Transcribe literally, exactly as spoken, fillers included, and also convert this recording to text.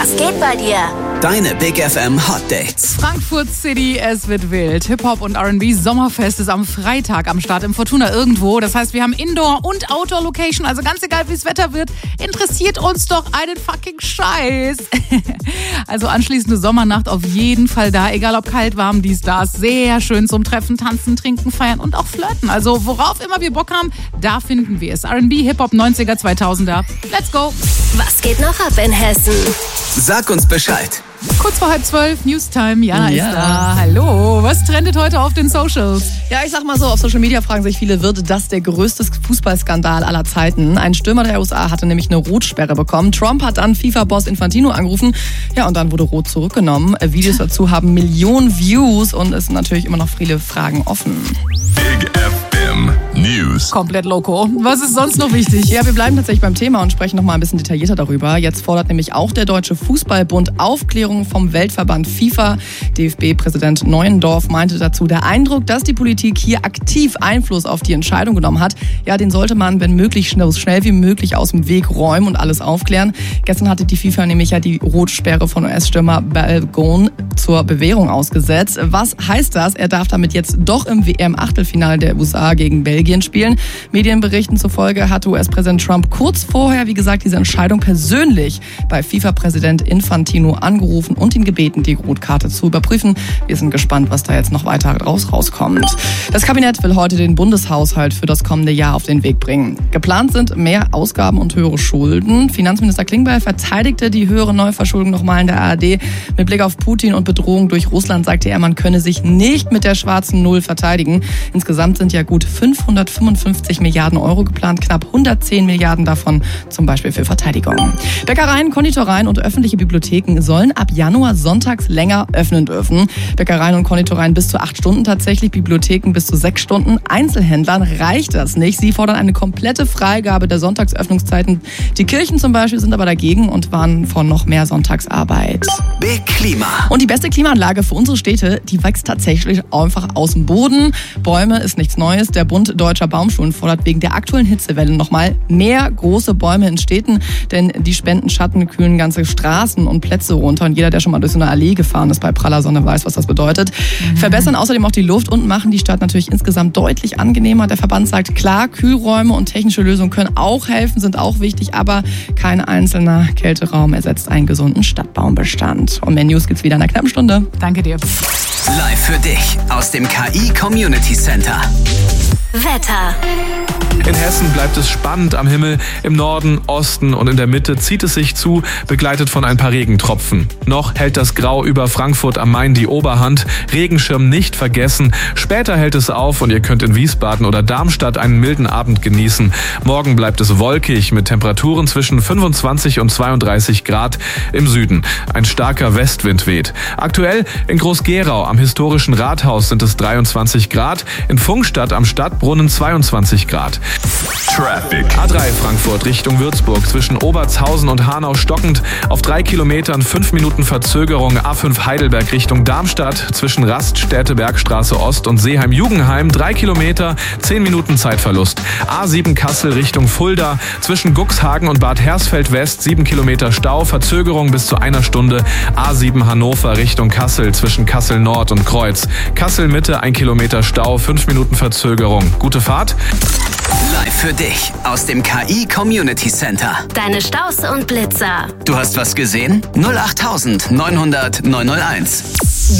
Was geht bei dir? Deine Big F M Hot Dates. Frankfurt City, es wird wild. Hip-Hop und R and B Sommerfest ist am Freitag am Start im Fortuna irgendwo. Das heißt, wir haben Indoor- und Outdoor-Location. Also ganz egal, wie das Wetter wird, interessiert uns doch einen fucking Scheiß. Also anschließende Sommernacht auf jeden Fall da. Egal ob kalt, warm, dies, das. Sehr schön zum Treffen, tanzen, trinken, feiern und auch flirten. Also worauf immer wir Bock haben, da finden wir es. R and B, Hip-Hop, neunziger, zweitausender. Let's go. Was geht noch ab in Hessen? Sag uns Bescheid. Kurz vor halb zwölf, Newstime, Jana Ja. ist da. Hallo, was trendet heute auf den Socials? Ja, ich sag mal so, auf Social Media fragen sich viele, wird das der größte Fußballskandal aller Zeiten? Ein Stürmer der U S A hatte nämlich eine Rotsperre bekommen. Trump hat dann FIFA-Boss Infantino angerufen. Ja, und dann wurde Rot zurückgenommen. Videos dazu haben Millionen Views und es sind natürlich immer noch viele Fragen offen. Big F M News. Komplett loco. Was ist sonst noch wichtig? Ja, wir bleiben tatsächlich beim Thema und sprechen noch mal ein bisschen detaillierter darüber. Jetzt fordert nämlich auch der Deutsche Fußballbund Aufklärung vom Weltverband FIFA. D F B-Präsident Neuendorf meinte dazu, der Eindruck, dass die Politik hier aktiv Einfluss auf die Entscheidung genommen hat, ja, den sollte man, wenn möglich, schnell, so schnell wie möglich aus dem Weg räumen und alles aufklären. Gestern hatte die FIFA nämlich ja die Rotsperre von U S-Stürmer Balogun zur Bewährung ausgesetzt. Was heißt das? Er darf damit jetzt doch im W M-Achtelfinale der U S A gegen Belgien spielen. Medienberichten zufolge hatte U S-Präsident Trump kurz vorher, wie gesagt, diese Entscheidung persönlich bei FIFA-Präsident Infantino angerufen und ihn gebeten, die Rotkarte zu überprüfen. Wir sind gespannt, was da jetzt noch weiter raus rauskommt. Das Kabinett will heute den Bundeshaushalt für das kommende Jahr auf den Weg bringen. Geplant sind mehr Ausgaben und höhere Schulden. Finanzminister Klingbeil verteidigte die höhere Neuverschuldung nochmal in der A R D. Mit Blick auf Putin und Bedrohung durch Russland sagte er, man könne sich nicht mit der schwarzen Null verteidigen. Insgesamt sind ja gut fünfhundertfünfundfünfzig Milliarden Euro geplant, knapp hundertzehn Milliarden davon zum Beispiel für Verteidigung. Bäckereien, Konditoreien und öffentliche Bibliotheken sollen ab Januar sonntags länger öffnen dürfen. Bäckereien und Konditoreien bis zu acht Stunden tatsächlich, Bibliotheken bis zu sechs Stunden. Einzelhändlern reicht das nicht. Sie fordern eine komplette Freigabe der Sonntagsöffnungszeiten. Die Kirchen zum Beispiel sind aber dagegen und warnen vor noch mehr Sonntagsarbeit. Big Klima. Und die beste Klimaanlage für unsere Städte, die wächst tatsächlich einfach aus dem Boden. Bäume ist nichts Neues. Der Bund Deutscher Baumschulen fordert wegen der aktuellen Hitzewelle nochmal mehr große Bäume in Städten, denn die spenden Schatten, kühlen ganze Straßen und Plätze runter. Und jeder, der schon mal durch so eine Allee gefahren ist bei praller Sonne, weiß, was das bedeutet. Mhm. Verbessern außerdem auch die Luft und machen die Stadt natürlich insgesamt deutlich angenehmer. Der Verband sagt, klar, Kühlräume und technische Lösungen können auch helfen, sind auch wichtig, aber kein einzelner Kälteraum ersetzt einen gesunden Stadtbaumbestand. Und mehr News gibt's wieder in einer knappen Stunde. Danke dir. Live für dich aus dem K I Community Center. Wetter. In Hessen bleibt es spannend am Himmel. Im Norden, Osten und in der Mitte zieht es sich zu, begleitet von ein paar Regentropfen. Noch hält das Grau über Frankfurt am Main die Oberhand. Regenschirm nicht vergessen. Später hält es auf und ihr könnt in Wiesbaden oder Darmstadt einen milden Abend genießen. Morgen bleibt es wolkig mit Temperaturen zwischen fünfundzwanzig und zweiunddreißig Grad im Süden. Ein starker Westwind weht. Aktuell in Groß-Gerau am historischen Rathaus sind es dreiundzwanzig Grad. In Pfungstadt am Stadtbrunnen zweiundzwanzig Grad. Traffic. A drei Frankfurt Richtung Würzburg zwischen Obertshausen und Hanau stockend. Auf drei Kilometern fünf Minuten Verzögerung. A fünf Heidelberg Richtung Darmstadt zwischen Raststätte, Bergstraße Ost und Seeheim-Jugenheim. Drei Kilometer, zehn Minuten Zeitverlust. A sieben Kassel Richtung Fulda zwischen Guxhagen und Bad Hersfeld West. sieben Kilometer Stau, Verzögerung bis zu einer Stunde. A sieben Hannover Richtung Kassel zwischen Kassel Nord und Kreuz. Kassel Mitte ein Kilometer Stau, fünf Minuten Verzögerung. Gute Fahrt. Live für dich aus dem K I Community Center. Deine Staus und Blitzer. Du hast was gesehen? null acht neun null null neun null eins.